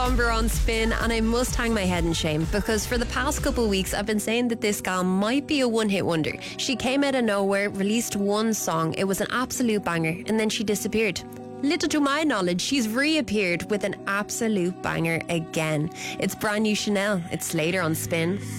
Bomber on Spin, and I must hang my head in shame because for the past couple of weeks I've been saying that this gal might be a one-hit wonder. She came out of nowhere, released one song, it was an absolute banger, and then she disappeared. Little to my knowledge, she's reappeared with an absolute banger again. It's brand new Chanel. It's Slater on Spin.